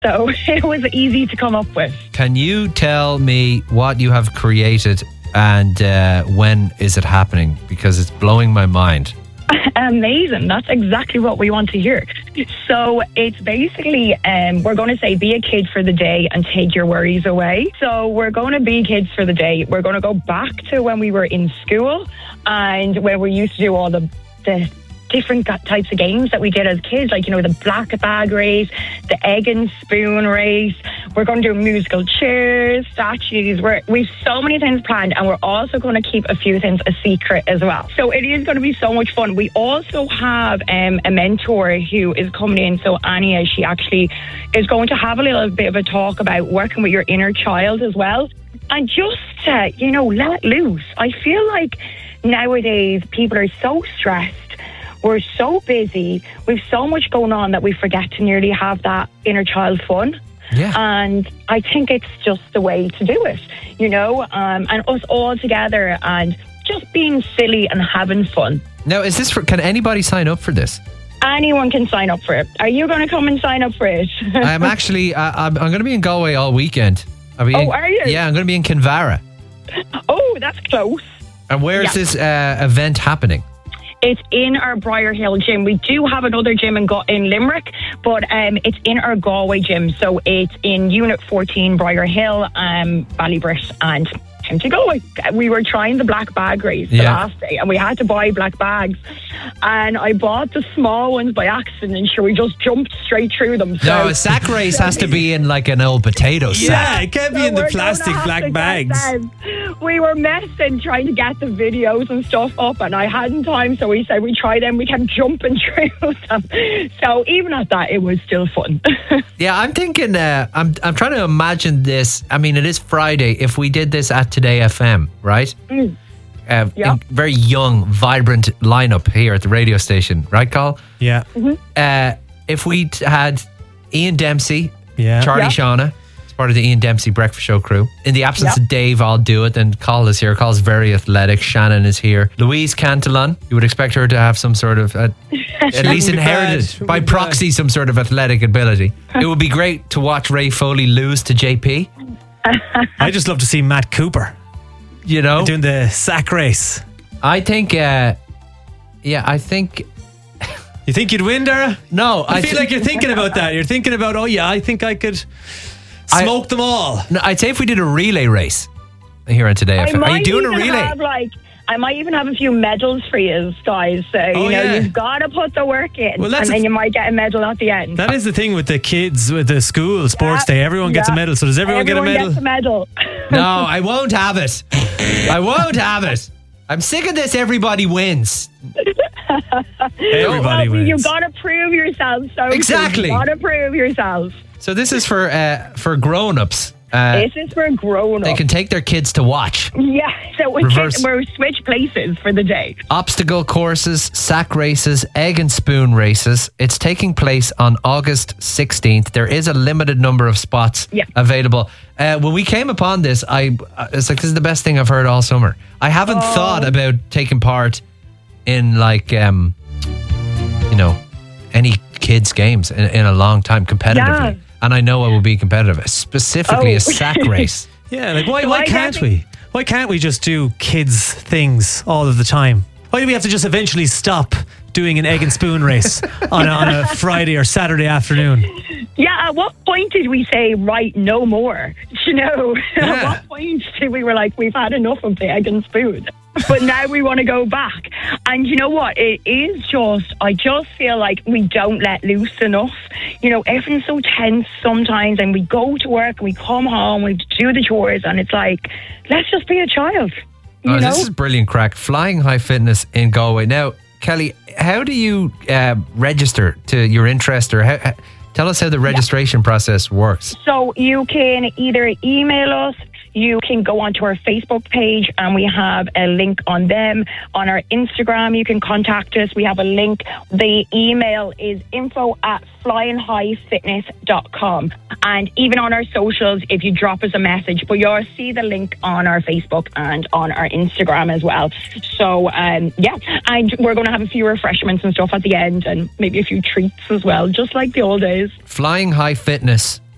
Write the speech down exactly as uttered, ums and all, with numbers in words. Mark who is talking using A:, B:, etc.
A: So it was easy to come up with.
B: Can you tell me what you have created and uh, when is it happening? Because it's blowing my mind.
A: Amazing. That's exactly what we want to hear. So it's basically, um, we're going to say be a kid for the day and take your worries away. So we're going to be kids for the day. We're going to go back to when we were in school and where we used to do all the, the different types of games that we did as kids, like, you know, the black bag race, the egg and spoon race. We're going to do musical chairs, statues. We're, we've so many things planned, and we're also going to keep a few things a secret as well. So it is going to be so much fun. We also have um, a mentor who is coming in. So Anya, she actually is going to have a little bit of a talk about working with your inner child as well. And just, uh, you know, let loose. I feel like nowadays people are so stressed. We're so busy. We've so much going on that we forget to nearly have that inner child fun.
B: Yeah.
A: And I think it's just the way to do it, you know, um, and us all together and just being silly and having fun.
B: Now, is this for, can anybody sign up for this?
A: Anyone can sign up for it. Are you going to come and sign up for it?
B: I'm actually, uh, I'm, I'm going to be in Galway all weekend. I'll be
A: Oh,
B: in,
A: are you?
B: Yeah, I'm going to be in Kinvara.
A: Oh, that's close.
B: And where is
A: Yeah.
B: this uh, event happening?
A: It's in our Briar Hill gym. We do have another gym in, Go- in Limerick, but um, it's in our Galway gym. So it's in Unit fourteen, Briar Hill, um, Ballybrit, and time to go. We were trying the black bag race the
B: Yeah.
A: last day, and we had to buy black bags. And I bought the small ones by accident, and sure, we just jumped straight through them. So
B: No, a sack race has to be in like an old potato sack.
C: Yeah, it can't be
A: So
C: in the
A: we're
C: plastic
A: gonna have
C: black
A: to get
C: bags.
A: them. We were messing trying to get the videos and stuff up, and I hadn't time, so we said we try them. We kept jumping through them. So even at that, it was still fun.
B: Yeah, I'm thinking, uh, I'm I'm trying to imagine this. I mean, it is Friday. If we did this at Today F M, right?
A: Mm.
B: Uh,
A: Yeah.
B: in- very young, vibrant lineup here at the radio station, right, Carl?
C: Yeah.
B: Uh, if we had Ian Dempsey,
C: Yeah.
B: Charlie
A: Yeah.
B: Shauna, as part of the Ian Dempsey Breakfast Show crew. In the absence
A: Yeah.
B: of Dave, I'll do it. And Carl is here. Carl's very athletic. Shannon is here. Louise Cantillon, you would expect her to have some sort of, uh, at least
C: be bad.
B: inherited
C: Shouldn't
B: by
C: be
B: proxy, some sort of athletic ability. It would be great to watch Ray Foley lose to J P.
C: I just love to see Matt Cooper
B: You know,
C: doing the sack race.
B: I think, uh, yeah, I think,
C: You think you'd win, Dara?
B: no,
C: I,
B: I
C: feel
B: thi-
C: like you're thinking about that. You're thinking about, oh yeah, I think I could
B: I-
C: smoke them all.
B: no, I'd say if we did a relay race here on Today
A: I
B: F M. Are you
A: might
B: doing a
A: even
B: relay?
A: have, like, I might even have a few medals for you guys. So,
C: Oh,
A: you know,
C: yeah.
A: you've got to put the work in,
C: Well, that's
A: and
C: a-
A: then you might get a medal at the end.
C: That is the thing with the kids, with the school sports
A: Yeah,
C: day. Everyone gets
A: yeah.
C: a medal. So does everyone,
A: Everyone
C: get a
A: gets a
C: medal?
A: medal.
B: No, I won't have it. I won't have it. I'm sick of this. Everybody wins.
C: Everybody
A: Well,
C: wins.
A: you've got to prove yourself. So
B: Exactly.
A: You've got to prove yourself.
B: So this is for uh, for grown-ups. Uh,
A: This is for grown
B: they
A: ups.
B: can take their kids to watch.
A: Yeah, so we
B: Reverse.
A: we're switch places for the day.
B: Obstacle courses, sack races, egg and spoon races. It's taking place on August sixteenth. There is a limited number of spots
A: Yeah.
B: available. Uh, when we came upon this, I uh, it's like, this is the best thing I've heard all summer. I haven't
A: Oh.
B: thought about taking part in like, um, you know, any kids games in, in a long time competitively.
A: Yeah.
B: And I know I will be competitive, specifically
A: Oh.
B: a sack race.
C: Yeah, like why,
A: So
C: why
A: I
C: can't
A: can't
C: we? Why can't we just do kids things all of the time? Why do we have to just eventually stop doing an egg and spoon race on a, on a Friday or Saturday afternoon?
A: Yeah, at what point did we say, right, no more? You know,
C: Yeah.
A: at what point did we were like, we've had enough of the egg and spoon? But now we want to go back. And you know what? It is just, I just feel like we don't let loose enough. You know, everything's so tense sometimes, and we go to work and we come home, we do the chores, and it's like, let's just be a child. You
B: Oh,
A: know?
B: this is brilliant crack. Flying High Fitness in Galway. Now, Kelly, how do you uh, register to your interest, or how, how- tell us how the registration process works?
A: So you can either email us, you can go onto our Facebook page, and we have a link on them. On our Instagram, you can contact us. We have a link. The email is info at flying high fitness dot com. And even on our socials, if you drop us a message, but you'll see the link on our Facebook and on our Instagram as well. So, um, yeah, and we're going to have a few refreshments and stuff at the end, and maybe a few treats as well, just like the old days.
B: Flying High Fitness